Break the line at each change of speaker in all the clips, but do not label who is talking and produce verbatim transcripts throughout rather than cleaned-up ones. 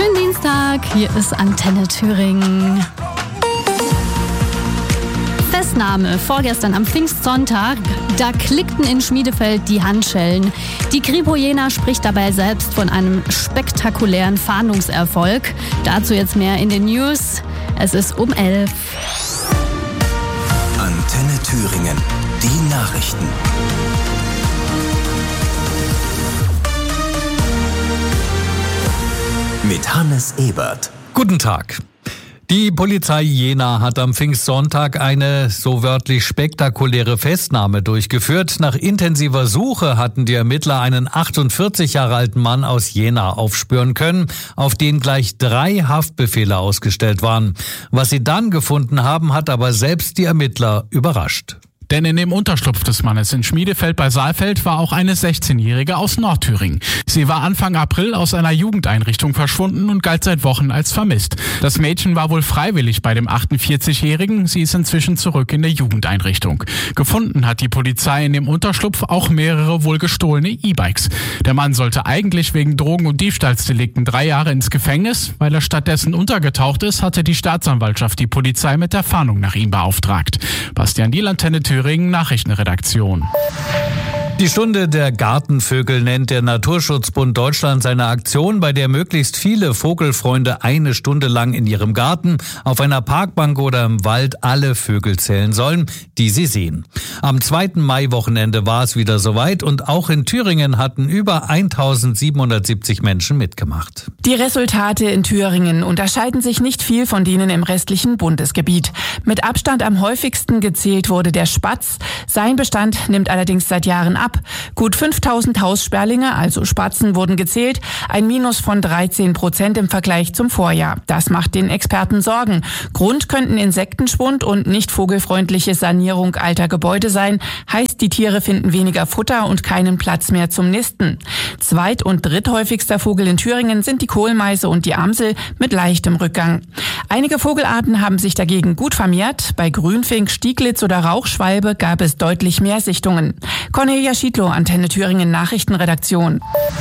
Schönen Dienstag, hier ist Antenne Thüringen. Festnahme vorgestern am Pfingstsonntag, da klickten in Schmiedefeld die Handschellen. Die Kripo Jena spricht dabei selbst von einem spektakulären Fahndungserfolg. Dazu jetzt mehr in den News. Es ist um elf.
Antenne Thüringen, die Nachrichten. Mit Hannes Ebert.
Guten Tag. Die Polizei Jena hat am Pfingstsonntag eine so wörtlich spektakuläre Festnahme durchgeführt. Nach intensiver Suche hatten die Ermittler einen achtundvierzig Jahre alten Mann aus Jena aufspüren können, auf den gleich drei Haftbefehle ausgestellt waren. Was sie dann gefunden haben, hat aber selbst die Ermittler überrascht.
Denn in dem Unterschlupf des Mannes in Schmiedefeld bei Saalfeld war auch eine sechzehnjährige aus Nordthüringen. Sie war Anfang April aus einer Jugendeinrichtung verschwunden und galt seit Wochen als vermisst. Das Mädchen war wohl freiwillig bei dem achtundvierzigjährigen. Sie ist inzwischen zurück in der Jugendeinrichtung. Gefunden hat die Polizei in dem Unterschlupf auch mehrere wohl gestohlene E-Bikes. Der Mann sollte eigentlich wegen Drogen- und Diebstahlsdelikten drei Jahre ins Gefängnis. Weil er stattdessen untergetaucht ist, hatte die Staatsanwaltschaft die Polizei mit der Fahndung nach ihm beauftragt. Bastian Diel, Antenne Thüringen, Nachrichtenredaktion.
Die Stunde der Gartenvögel nennt der Naturschutzbund Deutschland seine Aktion, bei der möglichst viele Vogelfreunde eine Stunde lang in ihrem Garten, auf einer Parkbank oder im Wald alle Vögel zählen sollen, die sie sehen. Am zweiten Maiwochenende war es wieder soweit und auch in Thüringen hatten über eintausendsiebenhundertsiebzig Menschen mitgemacht.
Die Resultate in Thüringen unterscheiden sich nicht viel von denen im restlichen Bundesgebiet. Mit Abstand am häufigsten gezählt wurde der Spatz. Sein Bestand nimmt allerdings seit Jahren ab. Gut fünftausend Haussperlinge, also Spatzen, wurden gezählt. Ein Minus von dreizehn Prozent im Vergleich zum Vorjahr. Das macht den Experten Sorgen. Grund könnten Insektenschwund und nicht vogelfreundliche Sanierung alter Gebäude sein. Heißt, die Tiere finden weniger Futter und keinen Platz mehr zum Nisten. Zweit- und dritthäufigster Vogel in Thüringen sind die Kohlmeise und die Amsel mit leichtem Rückgang. Einige Vogelarten haben sich dagegen gut vermehrt. Bei Grünfink, Stieglitz oder Rauchschwalbe gab es deutlich mehr Sichtungen. Cornelia Schiedlow, Antenne Thüringen Nachrichtenredaktion.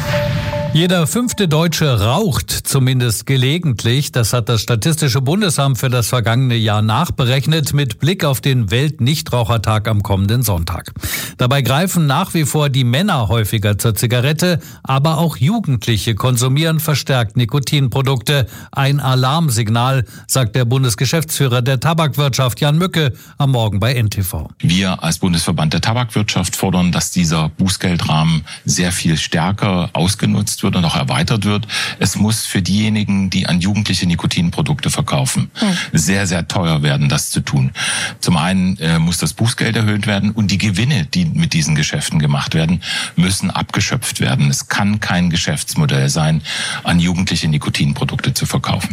Jeder fünfte Deutsche raucht, zumindest gelegentlich. Das hat das Statistische Bundesamt für das vergangene Jahr nachberechnet, mit Blick auf den Weltnichtrauchertag am kommenden Sonntag. Dabei greifen nach wie vor die Männer häufiger zur Zigarette, aber auch Jugendliche konsumieren verstärkt Nikotinprodukte. Ein Alarmsignal, sagt der Bundesgeschäftsführer der Tabakwirtschaft Jan Mücke am Morgen bei N T V.
Wir als Bundesverband der Tabakwirtschaft fordern, dass dieser Bußgeldrahmen sehr viel stärker ausgenutzt wird und auch erweitert wird. Es muss für diejenigen, die an Jugendliche Nikotinprodukte verkaufen, hm. sehr, sehr teuer werden, das zu tun. Zum einen äh, muss das Bußgeld erhöht werden und die Gewinne, die mit diesen Geschäften gemacht werden, müssen abgeschöpft werden. Es kann kein Geschäftsmodell sein, an Jugendliche Nikotinprodukte zu verkaufen.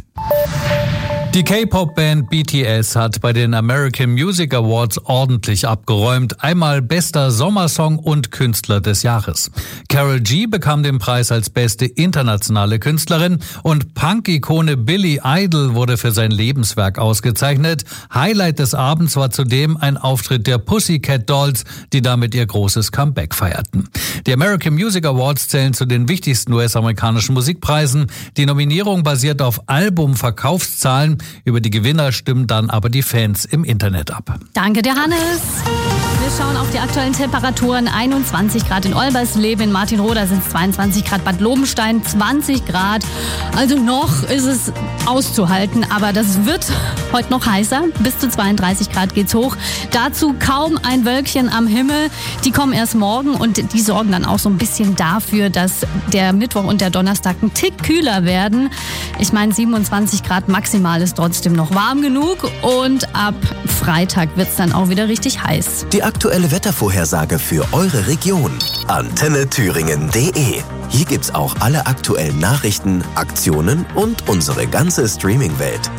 Die K-Pop-Band B T S hat bei den American Music Awards ordentlich abgeräumt. Einmal bester Sommersong und Künstler des Jahres. Karol G bekam den Preis als beste internationale Künstlerin und Punk-Ikone Billy Idol wurde für sein Lebenswerk ausgezeichnet. Highlight des Abends war zudem ein Auftritt der Pussycat Dolls, die damit ihr großes Comeback feierten. Die American Music Awards zählen zu den wichtigsten U S-amerikanischen Musikpreisen. Die Nominierung basiert auf Albumverkaufszahlen. Über die Gewinner stimmen dann aber die Fans im Internet ab.
Danke dir, Hannes. Wir schauen auf die aktuellen Temperaturen. einundzwanzig Grad in Olbersleben, in Martinroda sind es zweiundzwanzig Grad, Bad Lobenstein zwanzig Grad. Also noch ist es auszuhalten, aber das wird heute noch heißer. Bis zu zweiunddreißig Grad geht's hoch. Dazu kaum ein Wölkchen am Himmel. Die kommen erst morgen und die sorgen dann auch so ein bisschen dafür, dass der Mittwoch und der Donnerstag ein Tick kühler werden. Ich meine, siebenundzwanzig Grad maximal ist trotzdem noch warm genug und ab Freitag wird's dann auch wieder richtig heiß.
Die aktuelle Wettervorhersage für eure Region. Antenne Thüringen punkt de. Hier gibt's auch alle aktuellen Nachrichten, Aktionen und unsere ganze Streaming-Welt.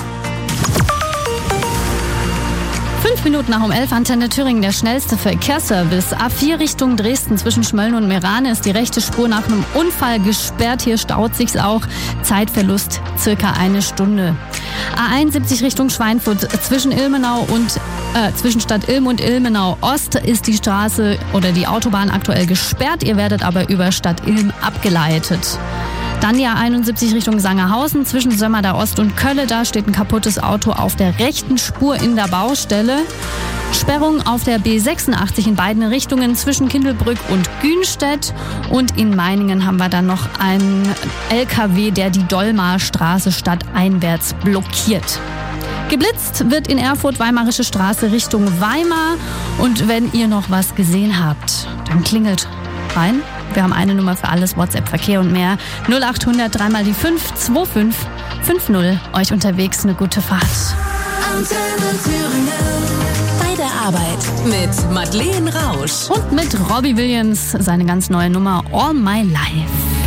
Fünf Minuten nach um elf, Antenne Thüringen, der schnellste Verkehrsservice. A vier Richtung Dresden zwischen Schmölln und Meerane ist die rechte Spur nach einem Unfall gesperrt. Hier staut sich's auch. Zeitverlust circa eine Stunde. A einundsiebzig Richtung Schweinfurt zwischen Ilmenau und äh, zwischen Stadt Ilm und Ilmenau Ost ist die Straße oder die Autobahn aktuell gesperrt. Ihr werdet aber über Stadt Ilm abgeleitet. Dann die A einundsiebzig Richtung Sangerhausen zwischen Sömmerda Ost und Kölle. Da steht ein kaputtes Auto auf der rechten Spur in der Baustelle. Sperrung auf der B sechsundachtzig in beiden Richtungen zwischen Kindelbrück und Günstedt. Und in Meiningen haben wir dann noch einen L K W, der die Dollmarstraße stadteinwärts blockiert. Geblitzt wird in Erfurt Weimarische Straße Richtung Weimar. Und wenn ihr noch was gesehen habt, dann klingelt rein. Wir haben eine Nummer für alles, WhatsApp, Verkehr und mehr. null achthundert drei mal die fünf zwei fünf fünf null. Euch unterwegs eine gute Fahrt.
Antenne Thüringen. Bei der Arbeit mit Madeleine Rausch.
Und mit Robbie Williams, seine ganz neue Nummer All My Life.